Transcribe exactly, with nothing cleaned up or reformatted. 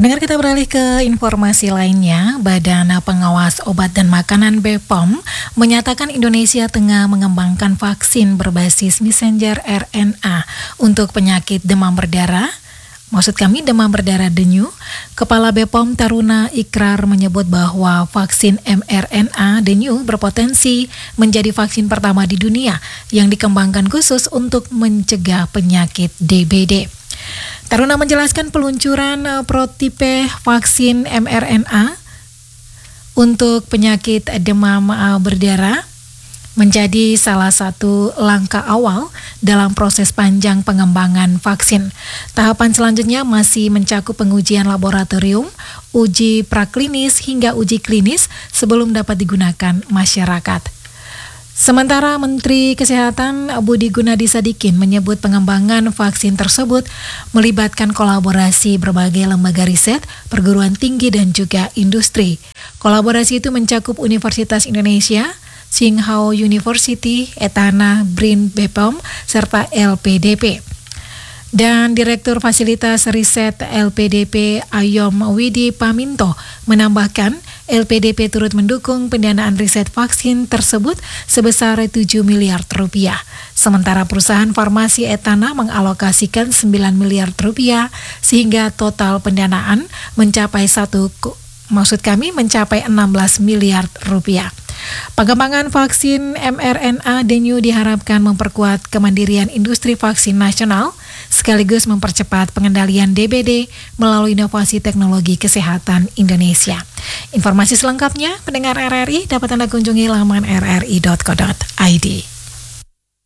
Pendengar, kita beralih ke informasi lainnya. Badan Pengawas Obat dan Makanan B P O M menyatakan Indonesia tengah mengembangkan vaksin berbasis messenger R N A untuk penyakit demam berdarah. Maksud kami demam berdarah denyu. Kepala B P O M Taruna Ikrar menyebut bahwa vaksin M R N A denyu berpotensi menjadi vaksin pertama di dunia yang dikembangkan khusus untuk mencegah penyakit D B D. Taruna menjelaskan peluncuran prototipe vaksin M R N A untuk penyakit demam berdarah menjadi salah satu langkah awal dalam proses panjang pengembangan vaksin. Tahapan selanjutnya masih mencakup pengujian laboratorium, uji praklinis hingga uji klinis sebelum dapat digunakan masyarakat. Sementara Menteri Kesehatan Budi Gunadi Sadikin menyebut pengembangan vaksin tersebut melibatkan kolaborasi berbagai lembaga riset, perguruan tinggi dan juga industri. Kolaborasi itu mencakup Universitas Indonesia, Tsinghua University, Etana, BRIN, B P O M, serta L P D P. Dan Direktur Fasilitas Riset L P D P Ayom Widi Paminto menambahkan L P D P turut mendukung pendanaan riset vaksin tersebut sebesar tujuh miliar rupiah. Sementara perusahaan farmasi Etana mengalokasikan sembilan miliar rupiah sehingga total pendanaan mencapai satu maksud kami mencapai enam belas miliar rupiah. Pengembangan vaksin M R N A denyu diharapkan memperkuat kemandirian industri vaksin nasional sekaligus mempercepat pengendalian D B D melalui inovasi teknologi kesehatan Indonesia. Informasi selengkapnya pendengar R R I dapat Anda kunjungi laman r r i dot co dot i d.